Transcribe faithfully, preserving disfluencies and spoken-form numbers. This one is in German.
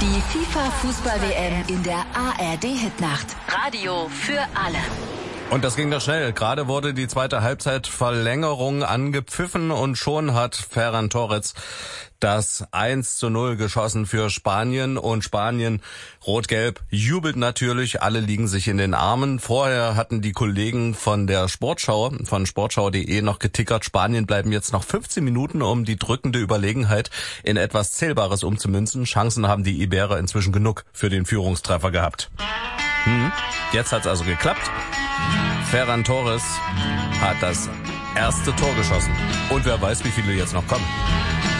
Die FIFA-Fußball-W M in der A R D-Hitnacht. Radio für alle. Und das ging doch schnell. Gerade wurde die zweite Halbzeitverlängerung angepfiffen und schon hat Ferran Torres das eins zu null geschossen für Spanien. Und Spanien, rot-gelb, jubelt natürlich. Alle liegen sich in den Armen. Vorher hatten die Kollegen von der Sportschau, von sportschau punkt de noch getickert. Spanien bleiben jetzt noch fünfzehn Minuten, um die drückende Überlegenheit in etwas Zählbares umzumünzen. Chancen haben die Iberer inzwischen genug für den Führungstreffer gehabt. Hm. Jetzt hat's also geklappt. Ferran Torres hat das erste Tor geschossen. Und wer weiß, wie viele jetzt noch kommen.